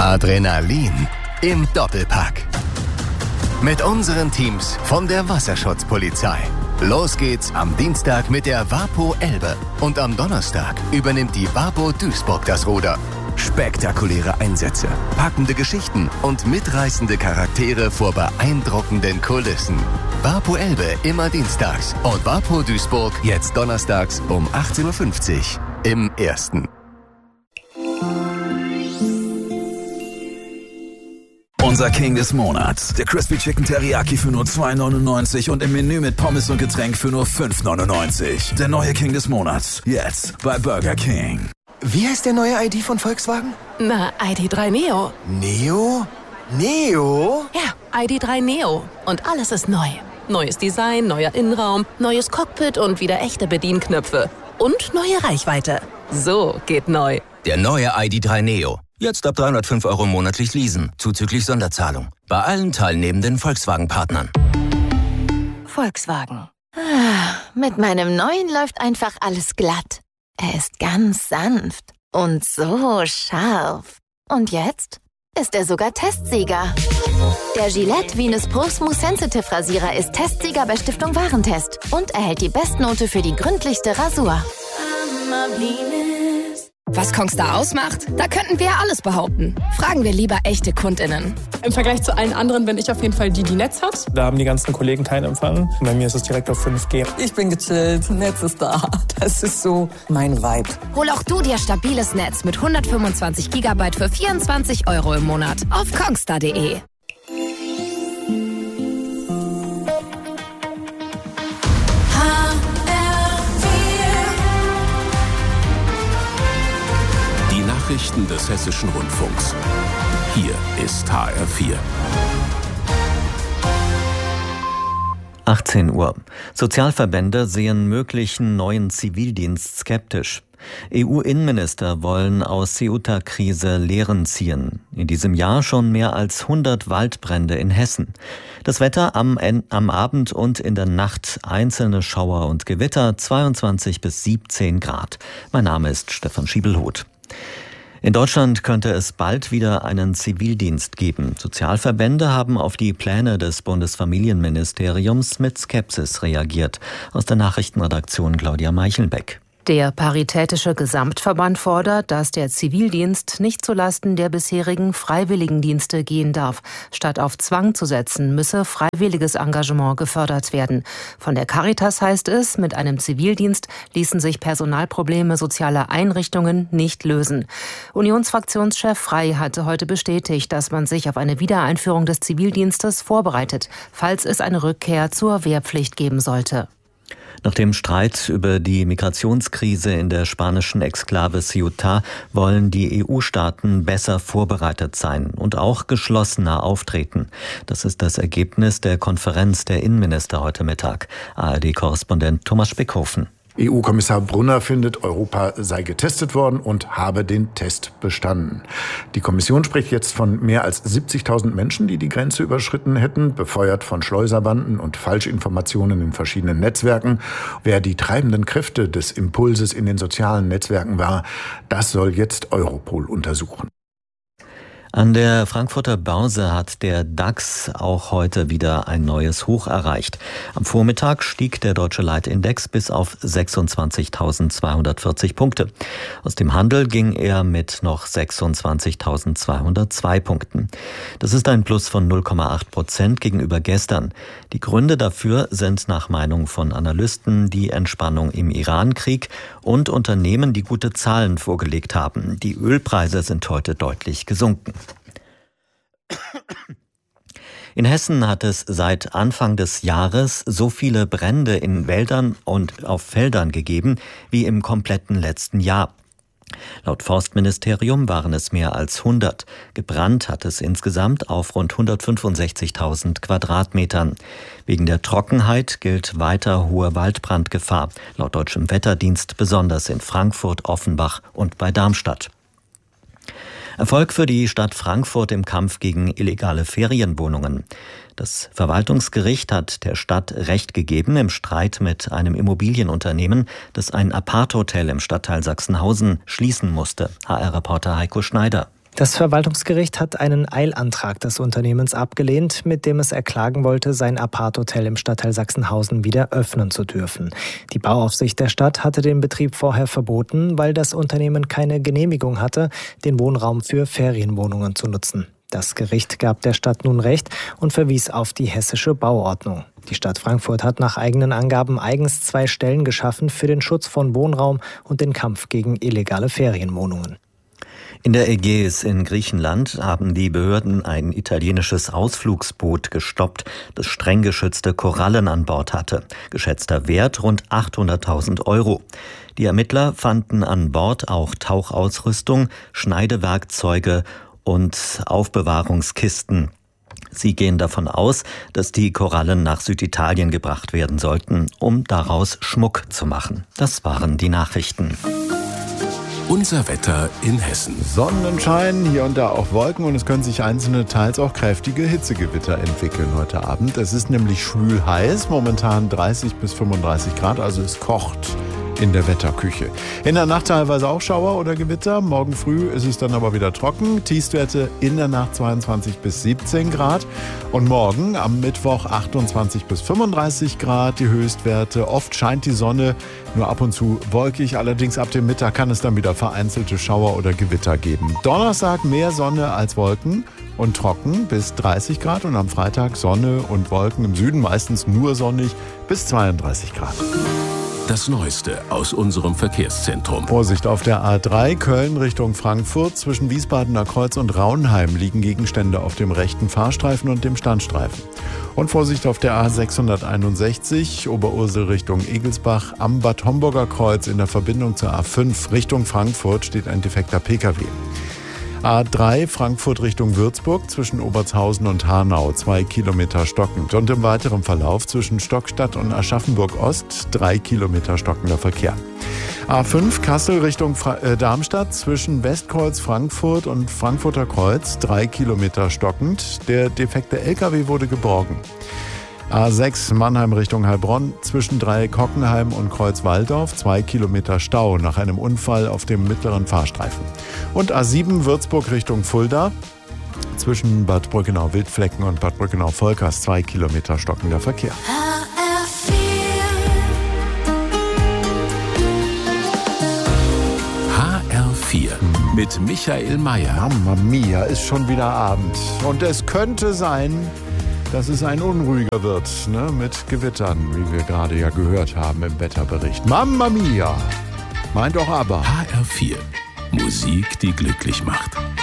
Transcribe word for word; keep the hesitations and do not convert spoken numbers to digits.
Adrenalin im Doppelpack. Mit unseren Teams von der Wasserschutzpolizei. Los geht's am Dienstag mit der WaPo Elbe und am Donnerstag übernimmt die WaPo Duisburg das Ruder. Spektakuläre Einsätze, packende Geschichten und mitreißende Charaktere vor beeindruckenden Kulissen. WaPo Elbe immer dienstags und WaPo Duisburg jetzt donnerstags um achtzehn Uhr fünfzig im Ersten. Unser King des Monats, der Crispy Chicken Teriyaki für nur zwei neunundneunzig und im Menü mit Pommes und Getränk für nur fünf neunundneunzig. Der neue King des Monats, jetzt bei Burger King. Wie heißt der neue I D von Volkswagen? Na, I D drei Neo. Neo? Neo? Ja, I D drei Neo. Und alles ist neu. Neues Design, neuer Innenraum, neues Cockpit und wieder echte Bedienknöpfe. Und neue Reichweite. So geht neu. Der neue I D drei Neo. Jetzt ab dreihundertfünf Euro monatlich leasen, zuzüglich Sonderzahlung. Bei allen teilnehmenden Volkswagen-Partnern. Volkswagen. Ah, mit meinem neuen läuft einfach alles glatt. Er ist ganz sanft und so scharf. Und jetzt ist er sogar Testsieger. Der Gillette Venus Pro Smooth Sensitive Rasierer ist Testsieger bei Stiftung Warentest und erhält die Bestnote für die gründlichste Rasur. Was Kongstar ausmacht? Da könnten wir ja alles behaupten. Fragen wir lieber echte KundInnen. Im Vergleich zu allen anderen bin ich auf jeden Fall die, die Netz hat. Da haben die ganzen Kollegen keinen Empfang. Bei mir ist es direkt auf fünf G. Ich bin gechillt, Netz ist da. Das ist so mein Vibe. Hol auch du dir stabiles Netz mit hundertfünfundzwanzig Gigabyte für vierundzwanzig Euro im Monat auf kongstar punkt de. Nachrichten des Hessischen Rundfunks. Hier ist H R vier. achtzehn Uhr. Sozialverbände sehen möglichen neuen Zivildienst skeptisch. E U-Innenminister wollen aus Ceuta-Krise Lehren ziehen. In diesem Jahr schon mehr als hundert Waldbrände in Hessen. Das Wetter am, am Abend und in der Nacht einzelne Schauer und Gewitter, zweiundzwanzig bis siebzehn Grad. Mein Name ist Stefan Schiebelhoth. In Deutschland könnte es bald wieder einen Zivildienst geben. Sozialverbände haben auf die Pläne des Bundesfamilienministeriums mit Skepsis reagiert. Aus der Nachrichtenredaktion Claudia Meichelbeck. Der Paritätische Gesamtverband fordert, dass der Zivildienst nicht zulasten der bisherigen Freiwilligendienste gehen darf. Statt auf Zwang zu setzen, müsse freiwilliges Engagement gefördert werden. Von der Caritas heißt es, mit einem Zivildienst ließen sich Personalprobleme sozialer Einrichtungen nicht lösen. Unionsfraktionschef Frey hatte heute bestätigt, dass man sich auf eine Wiedereinführung des Zivildienstes vorbereitet, falls es eine Rückkehr zur Wehrpflicht geben sollte. Nach dem Streit über die Migrationskrise in der spanischen Exklave Ceuta wollen die E U-Staaten besser vorbereitet sein und auch geschlossener auftreten. Das ist das Ergebnis der Konferenz der Innenminister heute Mittag. A R D-Korrespondent Thomas Spickhofen. E U-Kommissar Brunner findet, Europa sei getestet worden und habe den Test bestanden. Die Kommission spricht jetzt von mehr als siebzigtausend Menschen, die die Grenze überschritten hätten, befeuert von Schleuserbanden und Falschinformationen in verschiedenen Netzwerken. Wer die treibenden Kräfte des Impulses in den sozialen Netzwerken war, das soll jetzt Europol untersuchen. An der Frankfurter Börse hat der DAX auch heute wieder ein neues Hoch erreicht. Am Vormittag stieg der deutsche Leitindex bis auf sechsundzwanzigtausendzweihundertvierzig Punkte. Aus dem Handel ging er mit noch sechsundzwanzigtausendzweihundertzwei Punkten. Das ist ein Plus von null Komma acht Prozent gegenüber gestern. Die Gründe dafür sind nach Meinung von Analysten die Entspannung im Iran-Krieg und Unternehmen, die gute Zahlen vorgelegt haben. Die Ölpreise sind heute deutlich gesunken. In Hessen hat es seit Anfang des Jahres so viele Brände in Wäldern und auf Feldern gegeben wie im kompletten letzten Jahr. Laut Forstministerium waren es mehr als hundert. Gebrannt hat es insgesamt auf rund hundertfünfundsechzigtausend Quadratmetern. Wegen der Trockenheit gilt weiter hohe Waldbrandgefahr, laut deutschem Wetterdienst besonders in Frankfurt, Offenbach und bei Darmstadt. Erfolg für die Stadt Frankfurt im Kampf gegen illegale Ferienwohnungen. Das Verwaltungsgericht hat der Stadt Recht gegeben im Streit mit einem Immobilienunternehmen, das ein Apart-Hotel im Stadtteil Sachsenhausen schließen musste. H R-Reporter Heiko Schneider. Das Verwaltungsgericht hat einen Eilantrag des Unternehmens abgelehnt, mit dem es erklagen wollte, sein Apart-Hotel im Stadtteil Sachsenhausen wieder öffnen zu dürfen. Die Bauaufsicht der Stadt hatte den Betrieb vorher verboten, weil das Unternehmen keine Genehmigung hatte, den Wohnraum für Ferienwohnungen zu nutzen. Das Gericht gab der Stadt nun Recht und verwies auf die hessische Bauordnung. Die Stadt Frankfurt hat nach eigenen Angaben eigens zwei Stellen geschaffen für den Schutz von Wohnraum und den Kampf gegen illegale Ferienwohnungen. In der Ägäis in Griechenland haben die Behörden ein italienisches Ausflugsboot gestoppt, das streng geschützte Korallen an Bord hatte. Geschätzter Wert rund achthunderttausend Euro. Die Ermittler fanden an Bord auch Tauchausrüstung, Schneidewerkzeuge und Aufbewahrungskisten. Sie gehen davon aus, dass die Korallen nach Süditalien gebracht werden sollten, um daraus Schmuck zu machen. Das waren die Nachrichten. Unser Wetter in Hessen. Sonnenschein, hier und da auch Wolken und es können sich einzelne, teils auch kräftige Hitzegewitter entwickeln heute Abend. Es ist nämlich schwül heiß, momentan dreißig bis fünfunddreißig Grad, also es kocht in der Wetterküche. In der Nacht teilweise auch Schauer oder Gewitter. Morgen früh ist es dann aber wieder trocken. Tiefstwerte in der Nacht zweiundzwanzig bis siebzehn Grad. Und morgen am Mittwoch achtundzwanzig bis fünfunddreißig Grad die Höchstwerte. Oft scheint die Sonne, nur ab und zu wolkig. Allerdings ab dem Mittag kann es dann wieder vereinzelte Schauer oder Gewitter geben. Donnerstag mehr Sonne als Wolken und trocken bis dreißig Grad. Und am Freitag Sonne und Wolken im Süden, meistens nur sonnig, bis zweiunddreißig Grad. Das Neueste aus unserem Verkehrszentrum. Vorsicht auf der A drei Köln Richtung Frankfurt. Zwischen Wiesbadener Kreuz und Raunheim liegen Gegenstände auf dem rechten Fahrstreifen und dem Standstreifen. Und Vorsicht auf der A sechshunderteinundsechzig Oberursel Richtung Egelsbach. Am Bad Homburger Kreuz in der Verbindung zur A fünf Richtung Frankfurt steht ein defekter Pkw. A drei Frankfurt Richtung Würzburg zwischen Obertshausen und Hanau, zwei Kilometer stockend. Und im weiteren Verlauf zwischen Stockstadt und Aschaffenburg-Ost, drei Kilometer stockender Verkehr. A fünf Kassel Richtung Fra- äh, Darmstadt zwischen Westkreuz Frankfurt und Frankfurter Kreuz, drei Kilometer stockend. Der defekte L K W wurde geborgen. A sechs Mannheim Richtung Heilbronn zwischen Dreieck-Hockenheim und Kreuz-Walldorf, zwei Kilometer Stau nach einem Unfall auf dem mittleren Fahrstreifen. Und A sieben Würzburg Richtung Fulda zwischen Bad Brückenau-Wildflecken und Bad Brückenau-Volkers, zwei Kilometer stockender Verkehr. H R vier mit Michael Mayer. Mamma mia, ist schon wieder Abend. Und es könnte sein, dass es ein unruhiger wird, ne? Mit Gewittern, wie wir gerade ja gehört haben im Wetterbericht. Mamma mia! Meint auch aber. H R vier. Musik, die glücklich macht.